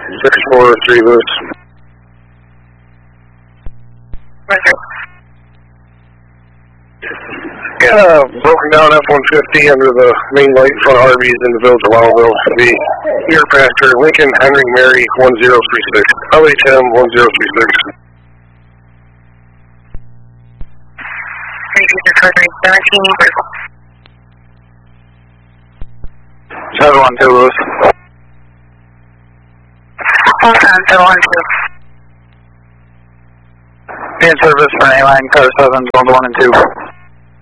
643 Lewis. Broken down F-150 under the main light in front of Arby's in the village of Lowellville. The air passenger Lincoln Henry Mary 1036. LHM 1036. Repeat your code 17. 712 Lewis. Awesome, 712. Be in service for A-line, car 7, zone 1 and 2.